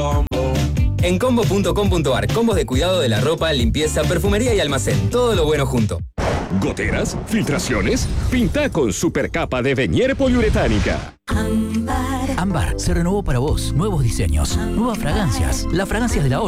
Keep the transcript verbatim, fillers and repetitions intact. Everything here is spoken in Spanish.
En combo punto com punto ar, combos de cuidado de la ropa, limpieza, perfumería y almacén. Todo lo bueno junto. ¿Goteras? ¿Filtraciones? Pinta con supercapa de Venier poliuretánica. Ámbar. Ámbar se renovó para vos. Nuevos diseños, nuevas fragancias. Las fragancias de la hora.